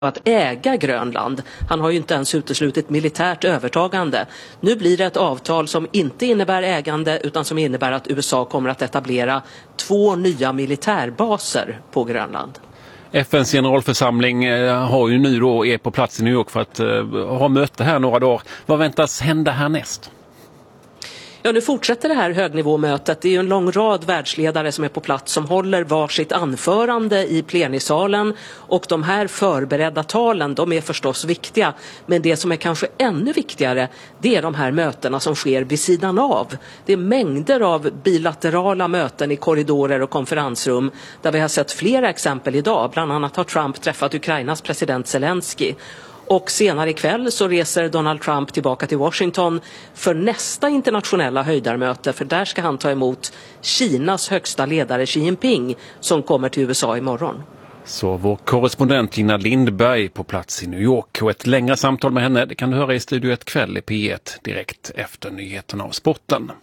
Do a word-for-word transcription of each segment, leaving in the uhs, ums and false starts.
att äga Grönland. Han har ju inte ens uteslutit militärt övertagande. Nu blir det ett avtal som inte innebär ägande utan som innebär att U S A kommer att etablera två nya militärbaser på Grönland. F N:s generalförsamling har ju nu då är på plats i New York för att uh, ha möte här några dagar. Vad väntas hända härnäst? Ja, nu fortsätter det här högnivåmötet. Det är ju en lång rad världsledare som är på plats som håller varsitt anförande i plenisalen. Och de här förberedda talen, de är förstås viktiga. Men det som är kanske ännu viktigare, det är de här mötena som sker vid sidan av. Det är mängder av bilaterala möten i korridorer och konferensrum där vi har sett flera exempel idag. Bland annat har Trump träffat Ukrainas president Zelensky. Och senare ikväll så reser Donald Trump tillbaka till Washington för nästa internationella höjdarmöte. För där ska han ta emot Kinas högsta ledare Xi Jinping som kommer till U S A imorgon. Så vår korrespondent Lina Lindberg på plats i New York. Och ett längre samtal med henne det kan du höra i Studio ett kväll i P ett direkt efter nyheterna av sporten.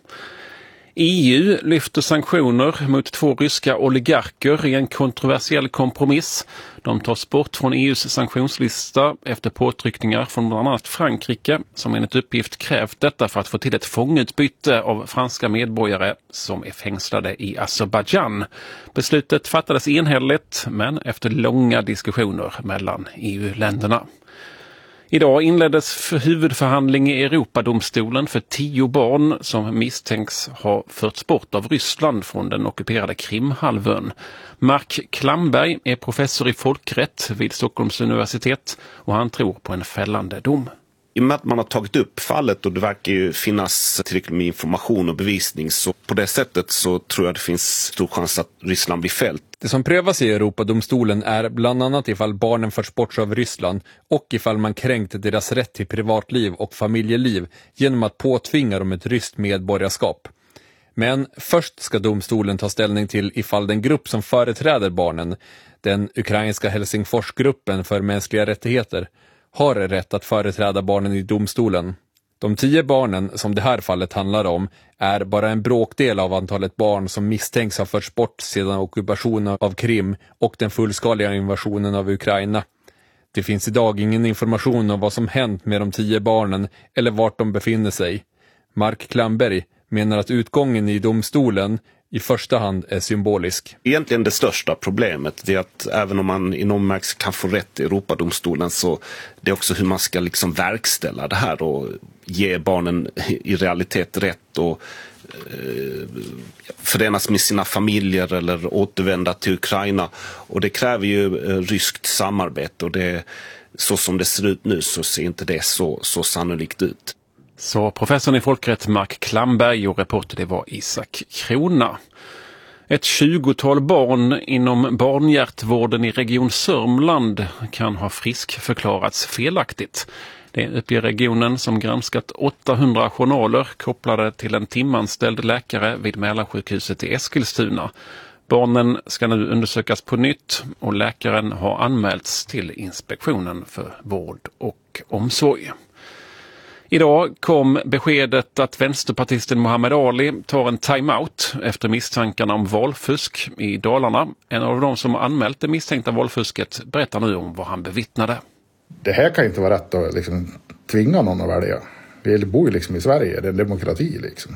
E U lyfter sanktioner mot två ryska oligarker i en kontroversiell kompromiss. De tas bort från E U:s sanktionslista efter påtryckningar från bland annat Frankrike som enligt uppgift krävt detta för att få till ett fångutbyte av franska medborgare som är fängslade i Azerbaijan. Beslutet fattades enhälligt men efter långa diskussioner mellan E U-länderna. Idag inleddes huvudförhandling i Europadomstolen för tio barn som misstänks ha förts bort av Ryssland från den ockuperade Krimhalvön. Mark Klamberg är professor i folkrätt vid Stockholms universitet och han tror på en fällande dom. I och med att man har tagit upp fallet och det verkar ju finnas tillräckligt med information och bevisning så på det sättet så tror jag det finns stor chans att Ryssland blir fällt. Det som prövas i Europadomstolen är bland annat ifall barnen förts bort av Ryssland och ifall man kränkt deras rätt till privatliv och familjeliv genom att påtvinga dem ett ryskt medborgarskap. Men först ska domstolen ta ställning till ifall den grupp som företräder barnen, den ukrainska Helsingforsgruppen för mänskliga rättigheter, har rätt att företräda barnen i domstolen. De tio barnen som det här fallet handlar om är bara en bråkdel av antalet barn som misstänks ha förts bort sedan ockupationen av Krim och den fullskaliga invasionen av Ukraina. Det finns idag ingen information om vad som hänt med de tio barnen eller vart de befinner sig. Mark Klamberg menar att utgången i domstolen i första hand är symbolisk. Egentligen det största problemet är att även om man i någon märks kan få rätt i Europadomstolen så det är också hur man ska liksom verkställa det här och ge barnen i realitet rätt och eh, förenas med sina familjer eller återvända till Ukraina. Och det kräver ju eh, ryskt samarbete och det, så som det ser ut nu så ser inte det så, så sannolikt ut. Så professorn i folkrätt Mark Klamberg och reporter det var Isak Krona. Ett tjugotal barn inom barnhjärtvården i Region Sörmland kan ha friskförklarats felaktigt. Det uppger regionen som granskat åttahundra journaler kopplade till en timanställd läkare vid Mälarsjukhuset i Eskilstuna. Barnen ska nu undersökas på nytt och läkaren har anmälts till Inspektionen för vård och omsorg. Idag kom beskedet att vänsterpartisten Muhammad Ali tar en timeout efter misstankarna om valfusk i Dalarna. En av de som anmält det misstänkta valfusket berättar nu om vad han bevittnade. Det här kan inte vara rätt att liksom tvinga någon att välja. Vi bor ju liksom i Sverige, det är en demokrati liksom.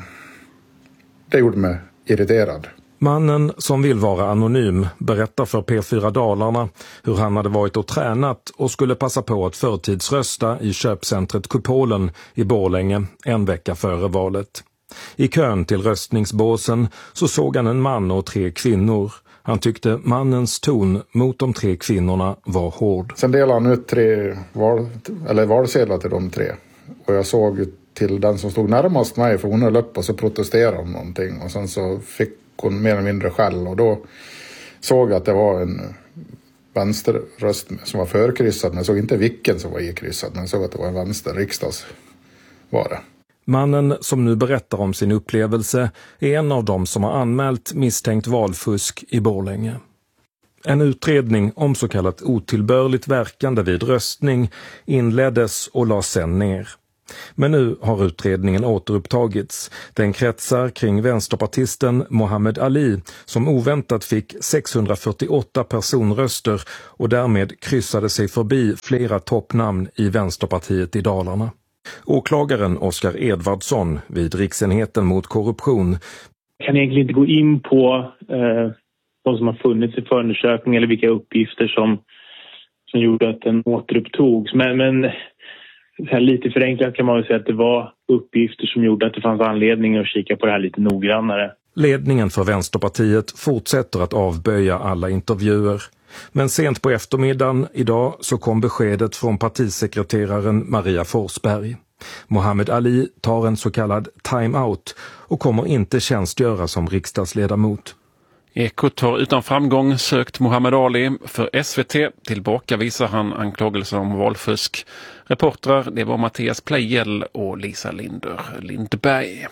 Det gjorde mig irriterad. Mannen som vill vara anonym berättar för P fyra Dalarna hur han hade varit och tränat och skulle passa på att förtidsrösta i köpcentret Kupolen i Borlänge en vecka före valet. I kön till röstningsbåsen så såg han en man och tre kvinnor. Han tyckte mannens ton mot de tre kvinnorna var hård. Sen delade han ut tre val, eller valsedlar till de tre. Och jag såg till den som stod närmast mig för hon höll upp och så protesterade om någonting. Och sen så fick hon mer eller mindre skäll och då såg jag att det var en vänsterröst som var förkryssad, men jag såg inte vilken som var ikryssad, men jag såg att det var en vänster riksdags var det. Mannen som nu berättar om sin upplevelse är en av dem som har anmält misstänkt valfusk i Borlänge. En utredning om så kallat otillbörligt verkande vid röstning inleddes och lades sen ner. Men nu har utredningen återupptagits. Den kretsar kring vänsterpartisten Muhammad Ali som oväntat fick sexhundrafyrtioåtta personröster och därmed kryssade sig förbi flera toppnamn i Vänsterpartiet i Dalarna. Åklagaren Oskar Edvardsson vid Riksenheten mot korruption kan egentligen inte gå in på eh, de som har funnits i förundersökning eller vilka uppgifter som, som gjorde att den återupptogs. Men, men här lite förenklat kan man väl säga att det var uppgifter som gjorde att det fanns anledning att kika på det här lite noggrannare. Ledningen för Vänsterpartiet fortsätter att avböja alla intervjuer. Men sent på eftermiddagen idag så kom beskedet från partisekreteraren Maria Forsberg. Muhammad Ali tar en så kallad time-out och kommer inte tjänstgöra som riksdagsledamot. Ekot har utan framgång sökt Muhammad Ali. För S V T tillbaka visar han anklagelser om valfusk. Reportrar det var Mattias Plejel och Lisa Linder Lindberg.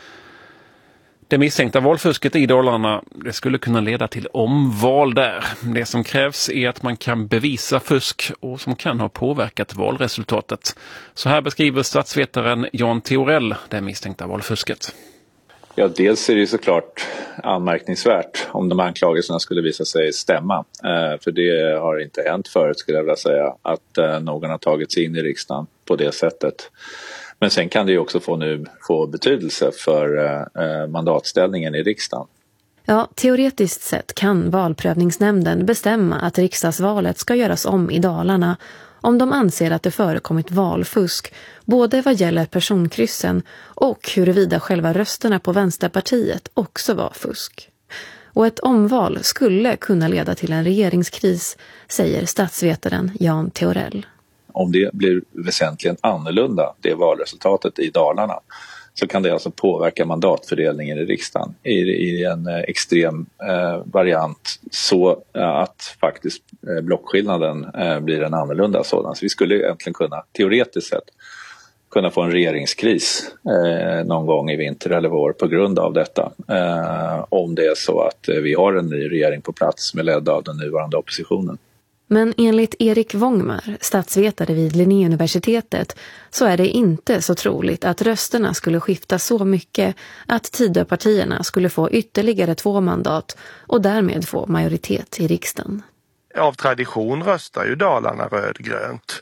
Det misstänkta valfusket i Dalarna det skulle kunna leda till omval där. Det som krävs är att man kan bevisa fusk och som kan ha påverkat valresultatet. Så här beskriver statsvetaren Jan Theorell det misstänkta valfusket. Ja, dels är det såklart anmärkningsvärt om de anklagelserna skulle visa sig stämma. Eh, för det har inte hänt förut skulle jag vilja säga att eh, någon har tagit sig in i riksdagen på det sättet. Men sen kan det ju också få, nu, få betydelse för eh, mandatställningen i riksdagen. Ja, teoretiskt sett kan valprövningsnämnden bestämma att riksdagsvalet ska göras om i Dalarna om de anser att det förekommit valfusk, både vad gäller personkryssen och huruvida själva rösterna på Vänsterpartiet också var fusk. Och ett omval skulle kunna leda till en regeringskris, säger statsvetaren Jan Theorell. Om det blir väsentligen annorlunda, det valresultatet i Dalarna, så kan det alltså påverka mandatfördelningen i riksdagen i, i en eh, extrem eh, variant så eh, att faktiskt eh, blockskillnaden eh, blir en annorlunda sådan. Så vi skulle egentligen kunna, teoretiskt sett, kunna få en regeringskris eh, någon gång i vinter eller vår på grund av detta. Eh, om det är så att eh, vi har en ny regering på plats med ledd av den nuvarande oppositionen. Men enligt Erik Wångmar, statsvetare vid Linnéuniversitetet, så är det inte så troligt att rösterna skulle skifta så mycket att Tidöpartierna skulle få ytterligare två mandat och därmed få majoritet i riksdagen. Av tradition röstar ju Dalarna rödgrönt.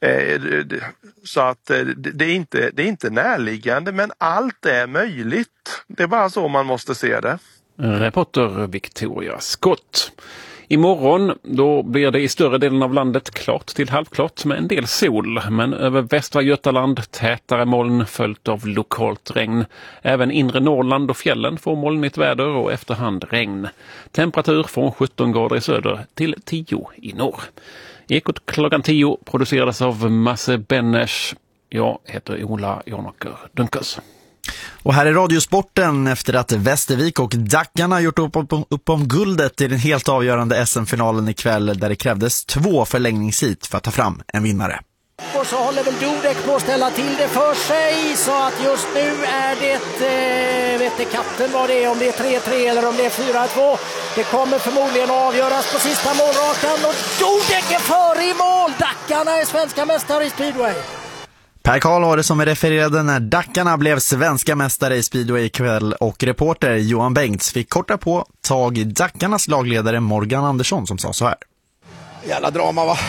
Så att det är inte, det är inte närliggande, men allt är möjligt. Det är bara så man måste se det. Reporter Victoria Skott. Imorgon då blir det i större delen av landet klart till halvklart med en del sol. Men över västra Götaland tätare moln följt av lokalt regn. Även inre Norrland och fjällen får molnigt väder och efterhand regn. Temperatur från sjutton grader i söder till tio i norr. Ekot klockan tio producerades av Masse Bennesch. Jag heter Ola Jonaker Dunkers. Och här är Radiosporten efter att Västervik och Dackarna gjort upp, upp, upp om guldet i den helt avgörande S M-finalen ikväll där det krävdes två förlängningshit för att ta fram en vinnare. Och så håller väl Dudek på att ställa till det för sig så att just nu är det, eh, vet inte katten vad det är, om det är tre tre eller om det är fyra två. Det kommer förmodligen att avgöras på sista målrakan och Dudek är före i mål. Dackarna är svenska mästare i speedway. Per Karl var det som refererade när Dackarna blev svenska mästare i speedway ikväll och reporter Johan Bengts fick korta på tag i Dackarnas lagledare Morgan Andersson som sa så här. Jävla drama va?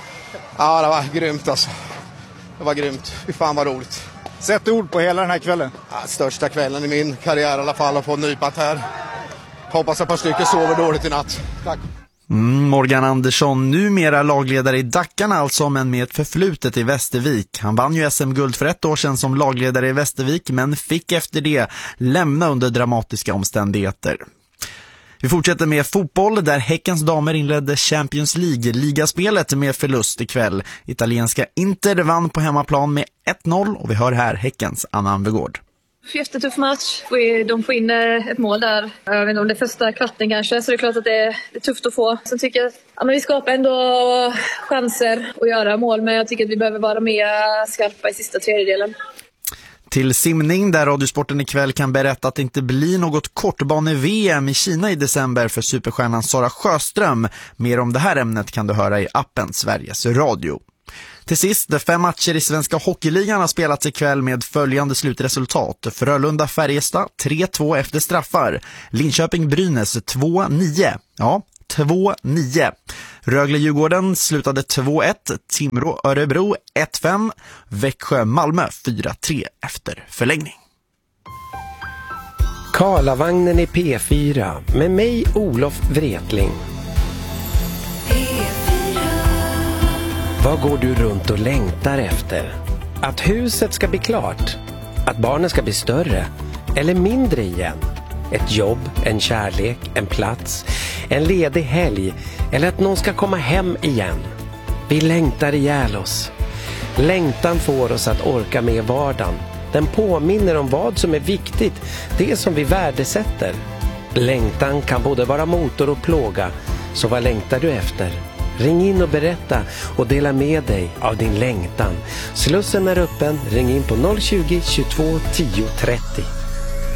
Ja, det var grymt alltså. Det var grymt. Fy fan vad roligt. Sätt ord på hela den här kvällen. Ja, största kvällen i min karriär i alla fall att få nypat här. Hoppas ett par stycken sover dåligt i natt. Tack. Mm, Morgan Andersson, numera lagledare i Dackarna alltså, men med ett förflutet i Västervik. Han vann ju S M-guld för ett år sedan som lagledare i Västervik, men fick efter det lämna under dramatiska omständigheter. Vi fortsätter med fotboll där Häckens damer inledde Champions League-ligaspelet med förlust ikväll. Italienska Inter vann på hemmaplan med ett noll och vi hör här Häckens Anna Anvegård. Jättetuff match. De får in ett mål där. Jag vet inte om det är första kvarten kanske, så det är klart att det är tufft att få. Sen tycker jag att ja, men vi skapar ändå chanser att göra mål, men jag tycker att vi behöver vara mer skarpa i sista tredjedelen. Till simning där Radiosporten ikväll kan berätta att det inte blir något kortbane-V M i Kina i december för superstjärnan Sara Sjöström. Mer om det här ämnet kan du höra i appen Sveriges Radio. Till sist, fem matcher i Svenska Hockeyligan har spelats ikväll med följande slutresultat. Frölunda-Färjestad tre två efter straffar. Linköping-Brynäs två nio. Ja, två nio. Rögle-Djurgården slutade två ett. Timrå-Örebro ett fem. Växjö-Malmö fyra tre efter förlängning. Karlavagnen i P fyra med mig Olof Wretling. Vad går du runt och längtar efter? Att huset ska bli klart? Att barnen ska bli större? Eller mindre igen? Ett jobb, en kärlek, en plats, en ledig helg eller att någon ska komma hem igen? Vi längtar ihjäl oss. Längtan får oss att orka med vardagen. Den påminner om vad som är viktigt, det som vi värdesätter. Längtan kan både vara motor och plåga, så vad längtar du efter? Ring in och berätta och dela med dig av din längtan. Slussen är öppen, ring in på noll tjugo, tjugotvå, tio trettio.